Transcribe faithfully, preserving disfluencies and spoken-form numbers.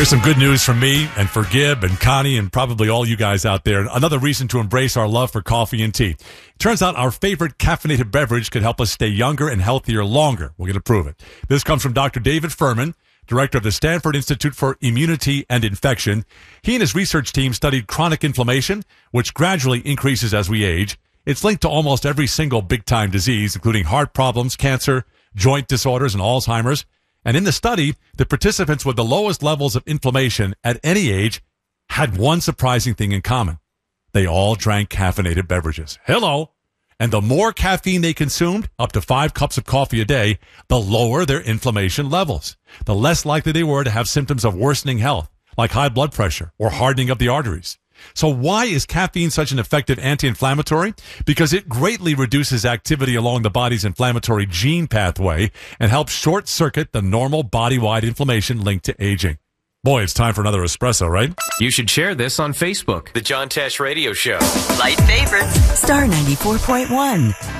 Here's some good news from me and for Gib and Connie and probably all you guys out there. Another reason to embrace our love for coffee and tea. It turns out our favorite caffeinated beverage could help us stay younger and healthier longer. We're going to prove it. This comes from Doctor David Furman, director of the Stanford Institute for Immunity and Infection. He and his research team studied chronic inflammation, which gradually increases as we age. It's linked to almost every single big-time disease, including heart problems, cancer, joint disorders, and Alzheimer's. And in the study, the participants with the lowest levels of inflammation at any age had one surprising thing in common. They all drank caffeinated beverages. Hello. And the more caffeine they consumed, up to five cups of coffee a day, the lower their inflammation levels. The less likely they were to have symptoms of worsening health, like high blood pressure or hardening of the arteries. So why is caffeine such an effective anti-inflammatory? Because it greatly reduces activity along the body's inflammatory gene pathway and helps short-circuit the normal body-wide inflammation linked to aging. Boy, it's time for another espresso, right? You should share this on Facebook. The John Tesh Radio Show. Light favorites. Star ninety-four point one.